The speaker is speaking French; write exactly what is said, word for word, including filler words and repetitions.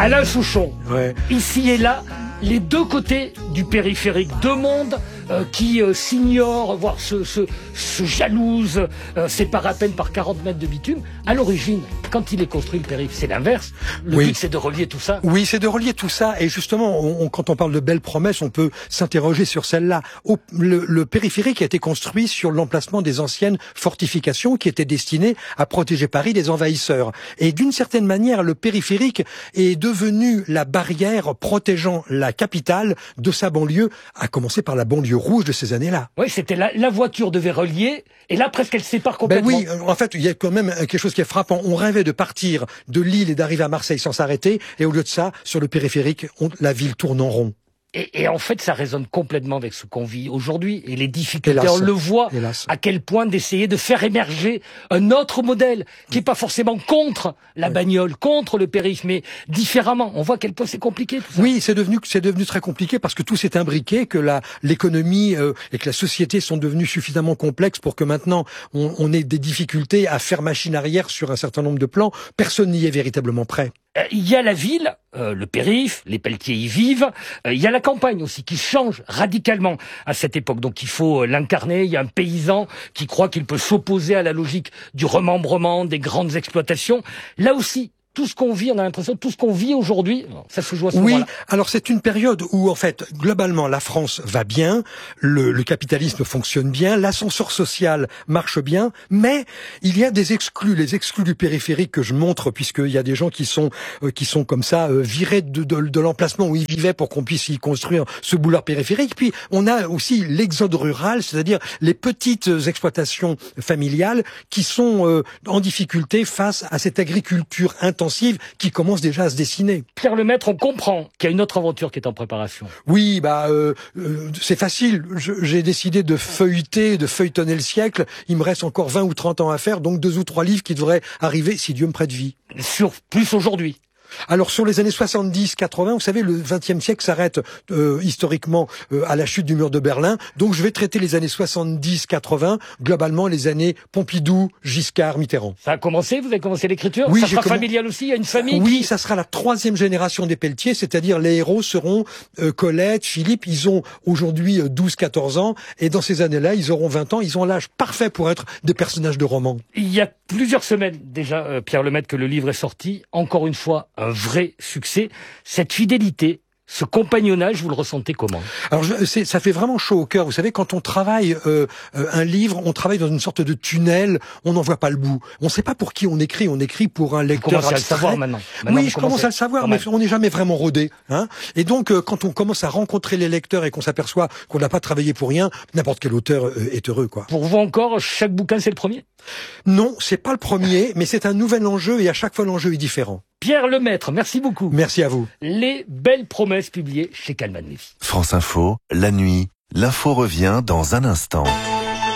Alain Souchon, Ouais. ici et là, les deux côtés du périphérique, deux mondes euh, qui euh, s'ignorent, voire se, se, se jalousent, euh, séparent à peine par quarante mètres de bitume. À l'origine, quand il est construit le périph', c'est l'inverse. Le Oui. but, c'est de relier tout ça. Oui, c'est de relier tout ça. Et justement, on, on, quand on parle de belles promesses, on peut s'interroger sur celle-là. Au, le, le périphérique a été construit sur l'emplacement des anciennes fortifications qui étaient destinées à protéger Paris des envahisseurs. Et d'une certaine manière, le périphérique est devenu la barrière protégeant la capitale de sa banlieue, à commencer par la banlieue rouge de ces années-là. Oui, c'était la, la voiture devait relier, et là, presque, elle sépare Ben complètement. oui, en fait, il y a quand même quelque chose qui est frappant. On rêvait de partir de Lille et d'arriver à Marseille sans s'arrêter, et au lieu de ça, sur le périphérique, on, la ville tourne en rond. Et, et en fait, ça résonne complètement avec ce qu'on vit aujourd'hui. Et les difficultés, Hélas. on le voit, Hélas. à quel point d'essayer de faire émerger un autre modèle, qui n'est pas forcément contre la Oui. bagnole, contre le périph', mais différemment. On voit à quel point c'est compliqué tout ça. Oui, c'est devenu c'est devenu très compliqué parce que tout s'est imbriqué, que la l'économie euh, et que la société sont devenus suffisamment complexes pour que maintenant on, on ait des difficultés à faire machine arrière sur un certain nombre de plans. Personne n'y est véritablement prêt. Euh, Il y a la ville, euh, le périph', les pelletiers y vivent. Euh, il y a la campagne aussi qui change radicalement à cette époque. Donc il faut euh, l'incarner. Il y a un paysan qui croit qu'il peut s'opposer à la logique du remembrement, des grandes exploitations. Là aussi, tout ce qu'on vit, on a l'impression, tout ce qu'on vit aujourd'hui, ça se joue à ce Oui, moment-là. alors c'est une période où en fait globalement la France va bien, le, le capitalisme fonctionne bien, l'ascenseur social marche bien, mais il y a des exclus, les exclus du périphérique que je montre puisqu'il y a des gens qui sont euh, qui sont comme ça euh, virés de, de, de l'emplacement où ils vivaient pour qu'on puisse y construire ce boulevard périphérique. Puis on a aussi l'exode rural, c'est-à-dire les petites exploitations familiales qui sont euh, en difficulté face à cette agriculture intensive qui commence déjà à se dessiner. Pierre Lemaître, on comprend qu'il y a une autre aventure qui est en préparation. Oui, bah euh, euh, c'est facile. Je- J'ai décidé de feuilleter, de feuilletonner le siècle. Il me reste encore vingt ou trente ans à faire, donc deux ou trois livres qui devraient arriver si Dieu me prête vie. Sur plus aujourd'hui. Alors sur les années soixante-dix quatre-vingts, vous savez, le vingtième siècle s'arrête euh, historiquement euh, à la chute du mur de Berlin. Donc je vais traiter les années soixante-dix quatre-vingts, globalement les années Pompidou, Giscard, Mitterrand. Ça a commencé, vous avez commencé l'écriture. Oui, ça j'ai sera commen- familial aussi, il y a une famille. Oui, qui... ça sera la troisième génération des Pelletiers, c'est-à-dire les héros seront euh, Colette, Philippe, ils ont aujourd'hui euh, douze quatorze ans, et dans ces années-là, ils auront vingt ans, ils ont l'âge parfait pour être des personnages de romans. Il y a plusieurs semaines déjà, euh, Pierre Lemaître, que le livre est sorti. Encore une fois, un vrai succès. Cette fidélité, ce compagnonnage, vous le ressentez comment? Alors je, c'est, ça fait vraiment chaud au cœur. Vous savez, quand on travaille euh, euh, un livre, on travaille dans une sorte de tunnel, on n'en voit pas le bout. On ne sait pas pour qui on écrit, on écrit pour un Vous lecteur commencez à le abstrait. savoir maintenant. Maintenant, Oui, vous je commence commencez- à le savoir, quand mais même. on n'est jamais vraiment rodé. Hein. Et donc, euh, quand on commence à rencontrer les lecteurs et qu'on s'aperçoit qu'on n'a pas travaillé pour rien, n'importe quel auteur euh, est heureux, quoi. Pour vous encore, chaque bouquin, c'est le premier? Non, c'est pas le premier, mais c'est un nouvel enjeu et à chaque fois l'enjeu est différent. Pierre Lemaître, merci beaucoup. Merci à vous. Les belles promesses publiées chez Calman Lévy. France Info, la nuit, l'info revient dans un instant.